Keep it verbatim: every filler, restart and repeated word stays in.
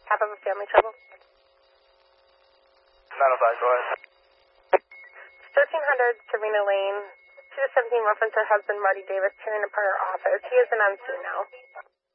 Half of a family trouble. nine oh five, go ahead. thirteen hundred Serena Lane. two to seventeen reference her husband, Marty Davis, tearing apart her office. He isn't on scene now.